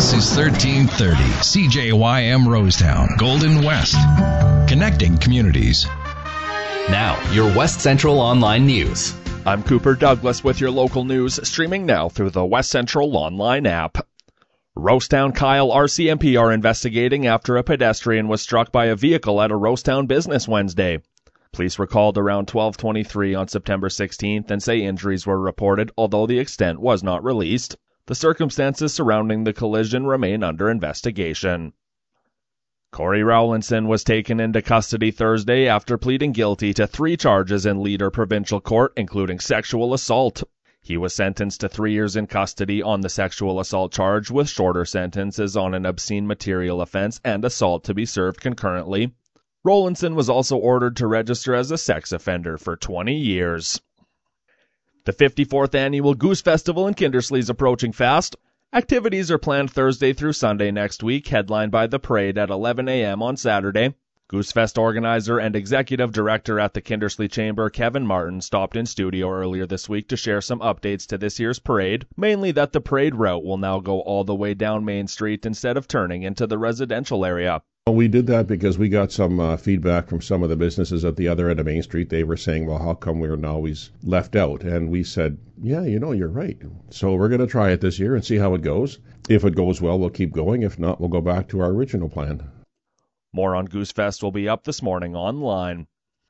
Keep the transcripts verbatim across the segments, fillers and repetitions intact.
This is thirteen thirty C J Y M Rosetown, Golden West, connecting communities. Now, your West Central Online News. I'm Cooper Douglas with your local news, streaming now through the West Central Online app. Rosetown Kyle R C M P are investigating after a pedestrian was struck by a vehicle at a Rosetown business Wednesday. Police were called around twelve twenty-three on September sixteenth and say injuries were reported, although the extent was not released. The circumstances surrounding the collision remain under investigation. Corey Rowlinson was taken into custody Thursday after pleading guilty to three charges in Leader Provincial Court, including sexual assault. He was sentenced to three years in custody on the sexual assault charge, with shorter sentences on an obscene material offense and assault to be served concurrently. Rowlinson was also ordered to register as a sex offender for twenty years. The fifty-fourth Annual Goose Festival in Kindersley is approaching fast. Activities are planned Thursday through Sunday next week, headlined by the parade at eleven a.m. on Saturday. Goosefest organizer and executive director at the Kindersley Chamber, Kevin Martin, stopped in studio earlier this week to share some updates to this year's parade, mainly that the parade route will now go all the way down Main Street instead of turning into the residential area. Well, we did that because we got some uh, feedback from some of the businesses at the other end of Main Street. They were saying, well, how come we're always left out? And we said, yeah, you know, you're right. So we're going to try it this year and see how it goes. If it goes well, we'll keep going. If not, we'll go back to our original plan. More on Goosefest will be up this morning online.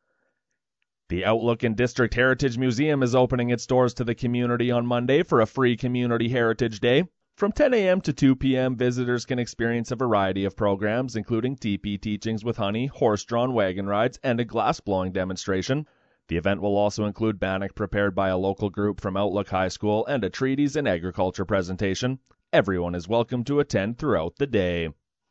The Outlook and District Heritage Museum is opening its doors to the community on Monday for a free Community Heritage Day. From ten a.m. to two p.m., visitors can experience a variety of programs, including teepee teachings with honey, horse-drawn wagon rides, and a glass-blowing demonstration. The event will also include bannock prepared by a local group from Outlook High School and a treaties and agriculture presentation. Everyone is welcome to attend throughout the day.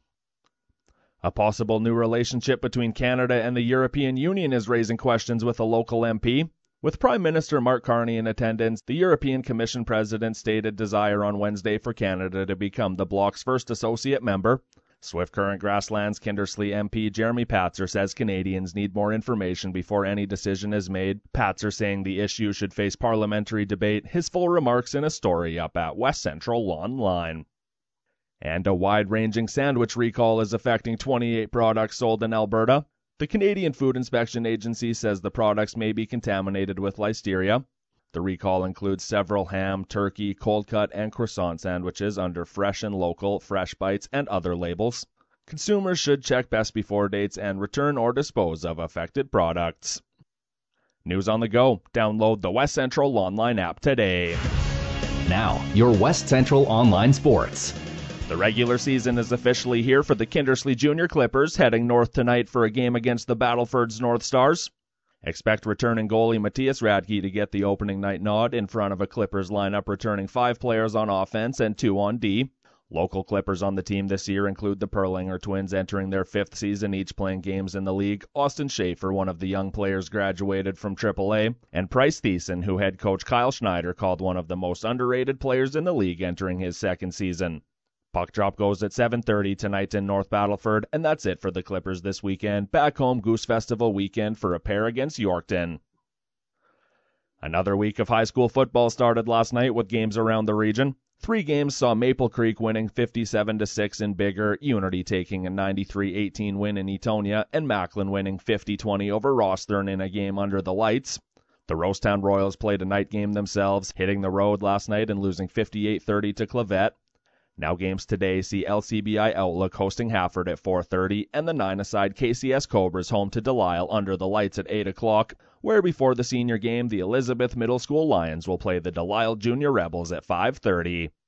A possible new relationship between Canada and the European Union is raising questions with a local M P. With Prime Minister Mark Carney in attendance, the European Commission President stated desire on Wednesday for Canada to become the bloc's first associate member. Swift Current Grasslands Kindersley M P Jeremy Patzer says Canadians need more information before any decision is made. Patzer saying the issue should face parliamentary debate. His full remarks in a story up at West Central Online. And a wide-ranging sandwich recall is affecting twenty-eight products sold in Alberta. The Canadian Food Inspection Agency says the products may be contaminated with listeria. The recall includes several ham, turkey, cold-cut, and croissant sandwiches under Fresh and Local, Fresh Bites, and other labels. Consumers should check best before dates and return or dispose of affected products. News on the go. Download the West Central Online app today. Now, your West Central Online Sports. The regular season is officially here for the Kindersley Junior Clippers, heading north tonight for a game against the Battlefords North Stars. Expect returning goalie Matthias Radke to get the opening night nod in front of a Clippers lineup returning five players on offense and two on D. Local Clippers on the team this year include the Perlinger twins entering their fifth season, each playing games in the league, Austin Schaefer, one of the young players graduated from triple A, and Price Thiessen, who head coach Kyle Schneider called one of the most underrated players in the league entering his second season. Puck drop goes at seven thirty tonight in North Battleford, and that's it for the Clippers this weekend. Back home Goose Festival weekend for a pair against Yorkton. Another week of high school football started last night with games around the region. Three games saw Maple Creek winning fifty-seven to six in Biggar, Unity taking a ninety-three eighteen win in Etonia, and Macklin winning fifty twenty over Rosthern in a game under the lights. The Rosetown Royals played a night game themselves, hitting the road last night and losing fifty-eight thirty to Clavet. Now games today see L C B I Outlook hosting Hafford at four thirty, and the nine-a-side K C S Cobras home to Delisle under the lights at eight o'clock, where before the senior game, the Elizabeth Middle School Lions will play the Delisle Junior Rebels at five thirty.